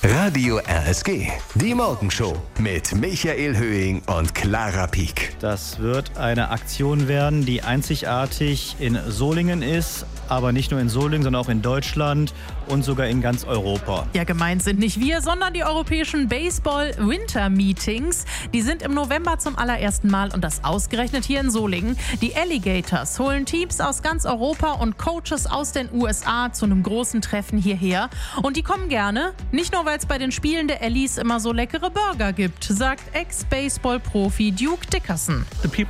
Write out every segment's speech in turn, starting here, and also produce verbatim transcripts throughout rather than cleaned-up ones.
Radio R S G, die Morgenshow mit Michael Höhing und Clara Pieck. Das wird eine Aktion werden, die einzigartig in Solingen ist, aber nicht nur in Solingen, sondern auch in Deutschland und sogar in ganz Europa. Ja, gemeint sind nicht wir, sondern die europäischen Baseball-Winter-Meetings. Die sind im November zum allerersten Mal und das ausgerechnet hier in Solingen. Die Alligators holen Teams aus ganz Europa und Coaches aus den U S A zu einem großen Treffen hierher. Und die kommen gerne, nicht nur weil es bei den Spielen der Allies immer so leckere Burger gibt, sagt Ex-Baseball-Profi Duke Dickerson.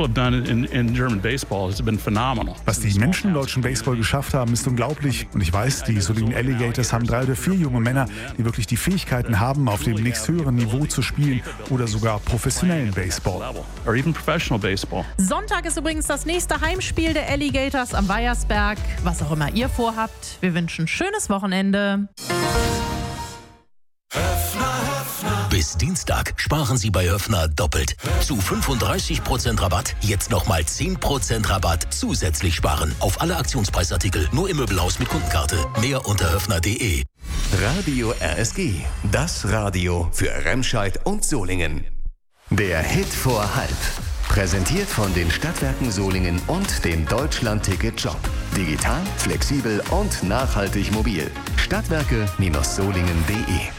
Was die Menschen im deutschen Baseball geschafft haben, ist unglaublich. Und ich weiß, die Solingen Alligators haben drei oder vier junge Männer, die wirklich die Fähigkeiten haben, auf dem nächsthöheren Niveau zu spielen oder sogar professionellen Baseball. Sonntag ist übrigens das nächste Heimspiel der Alligators am Weiersberg. Was auch immer ihr vorhabt, wir wünschen ein schönes Wochenende. Bis Dienstag sparen Sie bei Höffner doppelt. Zu fünfunddreißig Prozent Rabatt, jetzt nochmal zehn Prozent Rabatt zusätzlich sparen. Auf alle Aktionspreisartikel, nur im Möbelhaus mit Kundenkarte. Mehr unter höffner punkt de. Radio R S G, das Radio für Remscheid und Solingen. Der Hit vor halb. Präsentiert von den Stadtwerken Solingen und dem Deutschland-Ticket-Job. Digital, flexibel und nachhaltig mobil. Stadtwerke Solingen punkt de